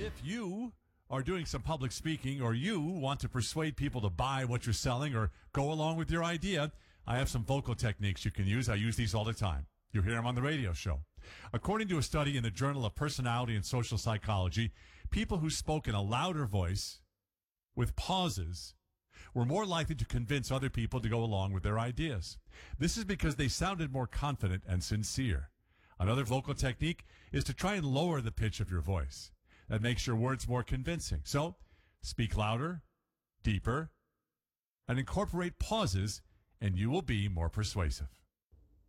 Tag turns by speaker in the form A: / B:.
A: If you are doing some public speaking or you want to persuade people to buy what you're selling or go along with your idea, I have some vocal techniques you can use. I use these all the time. You hear them on the radio show. According to a study in the Journal of Personality and Social Psychology, people who spoke in a louder voice with pauses were more likely to convince other people to go along with their ideas. This is because they sounded more confident and sincere. Another vocal technique is to try and lower the pitch of your voice. That makes your words more convincing. So, speak louder, deeper, and incorporate pauses, and you will be more persuasive.